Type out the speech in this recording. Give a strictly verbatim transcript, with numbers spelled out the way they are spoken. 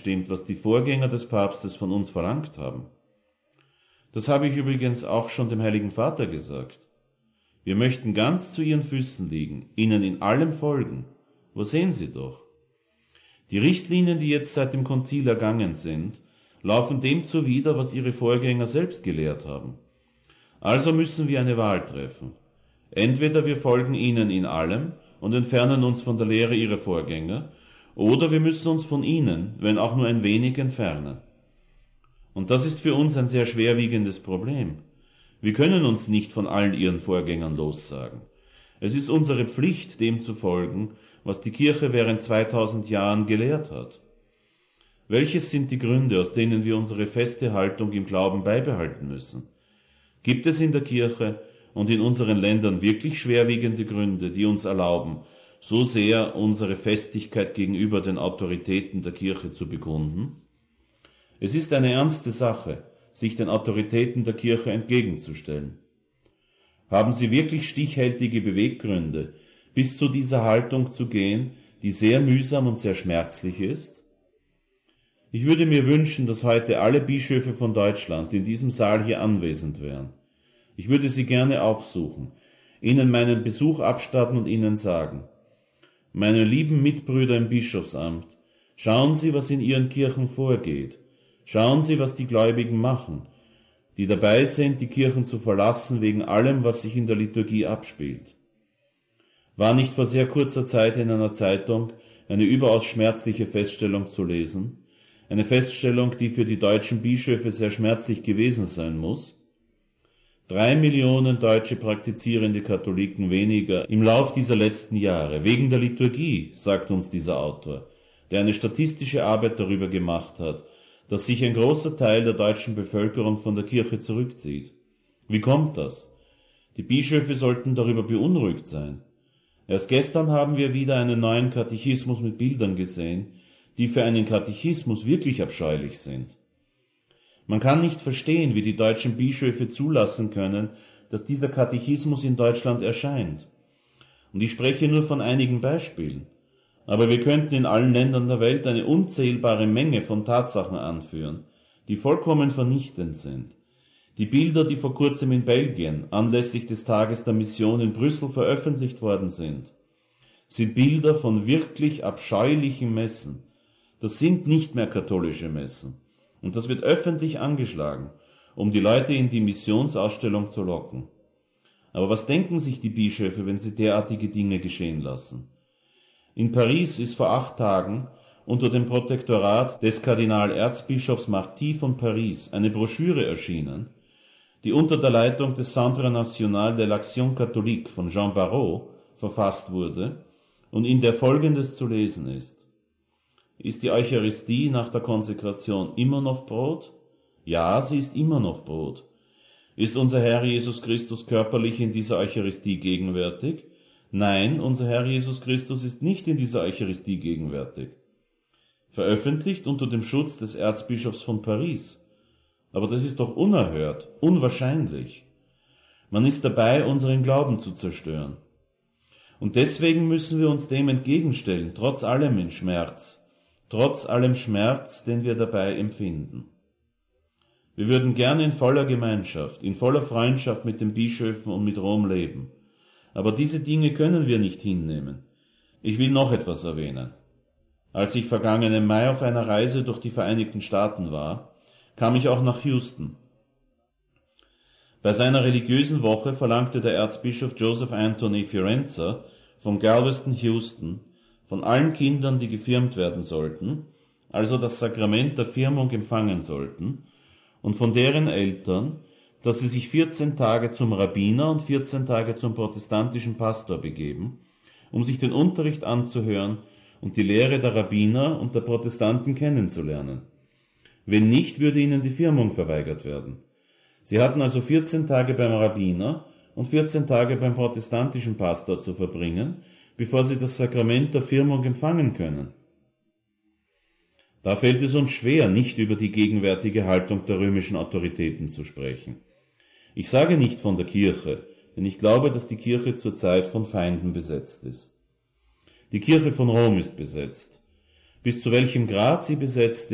stimmt, was die Vorgänger des Papstes von uns verlangt haben. Das habe ich übrigens auch schon dem Heiligen Vater gesagt. Wir möchten ganz zu ihren Füßen liegen, ihnen in allem folgen. Wo sehen Sie doch? Die Richtlinien, die jetzt seit dem Konzil ergangen sind, laufen dem zuwider, was ihre Vorgänger selbst gelehrt haben. Also müssen wir eine Wahl treffen. Entweder wir folgen ihnen in allem und entfernen uns von der Lehre ihrer Vorgänger, oder wir müssen uns von ihnen, wenn auch nur ein wenig, entfernen. Und das ist für uns ein sehr schwerwiegendes Problem. Wir können uns nicht von allen ihren Vorgängern lossagen. Es ist unsere Pflicht, dem zu folgen, was die Kirche während zweitausend Jahren gelehrt hat. Welches sind die Gründe, aus denen wir unsere feste Haltung im Glauben beibehalten müssen? Gibt es in der Kirche und in unseren Ländern wirklich schwerwiegende Gründe, die uns erlauben, so sehr unsere Festigkeit gegenüber den Autoritäten der Kirche zu bekunden? Es ist eine ernste Sache, sich den Autoritäten der Kirche entgegenzustellen. Haben sie wirklich stichhaltige Beweggründe, bis zu dieser Haltung zu gehen, die sehr mühsam und sehr schmerzlich ist? Ich würde mir wünschen, dass heute alle Bischöfe von Deutschland in diesem Saal hier anwesend wären. Ich würde sie gerne aufsuchen, ihnen meinen Besuch abstatten und ihnen sagen: Meine lieben Mitbrüder im Bischofsamt, schauen Sie, was in Ihren Kirchen vorgeht. Schauen Sie, was die Gläubigen machen, die dabei sind, die Kirchen zu verlassen wegen allem, was sich in der Liturgie abspielt. War nicht vor sehr kurzer Zeit in einer Zeitung eine überaus schmerzliche Feststellung zu lesen, eine Feststellung, die für die deutschen Bischöfe sehr schmerzlich gewesen sein muss? Drei Millionen deutsche praktizierende Katholiken weniger im Lauf dieser letzten Jahre, wegen der Liturgie, sagt uns dieser Autor, der eine statistische Arbeit darüber gemacht hat, dass sich ein großer Teil der deutschen Bevölkerung von der Kirche zurückzieht. Wie kommt das? Die Bischöfe sollten darüber beunruhigt sein. Erst gestern haben wir wieder einen neuen Katechismus mit Bildern gesehen, die für einen Katechismus wirklich abscheulich sind. Man kann nicht verstehen, wie die deutschen Bischöfe zulassen können, dass dieser Katechismus in Deutschland erscheint. Und ich spreche nur von einigen Beispielen. Aber wir könnten in allen Ländern der Welt eine unzählbare Menge von Tatsachen anführen, die vollkommen vernichtend sind. Die Bilder, die vor kurzem in Belgien anlässlich des Tages der Mission in Brüssel veröffentlicht worden sind, sind Bilder von wirklich abscheulichen Messen. Das sind nicht mehr katholische Messen. Und das wird öffentlich angeschlagen, um die Leute in die Missionsausstellung zu locken. Aber was denken sich die Bischöfe, wenn sie derartige Dinge geschehen lassen? In Paris ist vor acht Tagen unter dem Protektorat des Kardinal-Erzbischofs Marty von Paris eine Broschüre erschienen, die unter der Leitung des Centre National de l'Action Catholique von Jean Barrot verfasst wurde und in der Folgendes zu lesen ist: Ist die Eucharistie nach der Konsekration immer noch Brot? Ja, sie ist immer noch Brot. Ist unser Herr Jesus Christus körperlich in dieser Eucharistie gegenwärtig? Nein, unser Herr Jesus Christus ist nicht in dieser Eucharistie gegenwärtig. Veröffentlicht unter dem Schutz des Erzbischofs von Paris. Aber das ist doch unerhört, unwahrscheinlich. Man ist dabei, unseren Glauben zu zerstören. Und deswegen müssen wir uns dem entgegenstellen, trotz allem in Schmerz, trotz allem Schmerz, den wir dabei empfinden. Wir würden gerne in voller Gemeinschaft, in voller Freundschaft mit den Bischöfen und mit Rom leben. Aber diese Dinge können wir nicht hinnehmen. Ich will noch etwas erwähnen. Als ich vergangenen Mai auf einer Reise durch die Vereinigten Staaten war, kam ich auch nach Houston. Bei seiner religiösen Woche verlangte der Erzbischof Joseph Anthony Fiorenza von Galveston, Houston, von allen Kindern, die gefirmt werden sollten, also das Sakrament der Firmung empfangen sollten, und von deren Eltern, dass sie sich vierzehn Tage zum Rabbiner und vierzehn Tage zum protestantischen Pastor begeben, um sich den Unterricht anzuhören und die Lehre der Rabbiner und der Protestanten kennenzulernen. Wenn nicht, würde ihnen die Firmung verweigert werden. Sie hatten also vierzehn Tage beim Rabbiner und vierzehn Tage beim protestantischen Pastor zu verbringen, bevor sie das Sakrament der Firmung empfangen können. Da fällt es uns schwer, nicht über die gegenwärtige Haltung der römischen Autoritäten zu sprechen. Ich sage nicht von der Kirche, denn ich glaube, dass die Kirche zurzeit von Feinden besetzt ist. Die Kirche von Rom ist besetzt. Bis zu welchem Grad sie besetzt